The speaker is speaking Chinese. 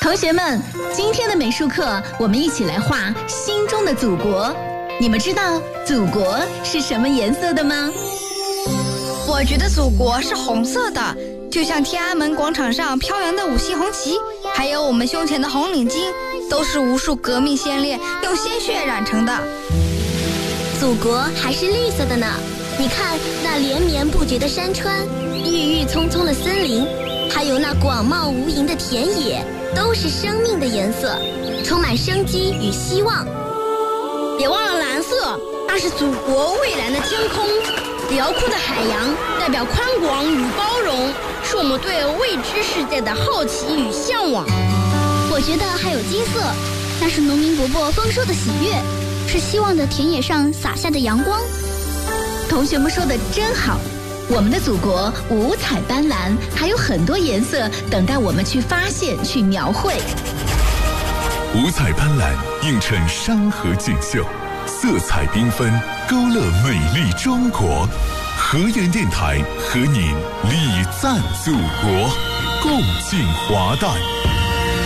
同学们，今天的美术课，我们一起来画心中的祖国。你们知道祖国是什么颜色的吗？ 我觉得祖国是红色的，就像天安门广场上飘扬的5星红旗，还有我们胸前的红领巾，都是无数革命先烈用鲜血染成的。 祖国还是绿色的呢，你看那连绵不绝的山川，郁郁葱葱的森林，还有那广袤无垠的田野，都是生命的颜色，充满生机与希望。 别忘了蓝色，那是祖国蔚蓝的天空，辽阔的海洋代表宽广与包容，是我们对未知世界的好奇与向往。 我觉得还有金色，那是农民伯伯丰收的喜悦，是希望的田野上洒下的阳光。 同学们说的真好，我们的祖国五彩斑斓，还有很多颜色等待我们去发现、去描绘。 五彩斑斓映衬山河锦绣，色彩缤纷勾勒美丽中国。河源电台和您礼赞祖国，共进华诞。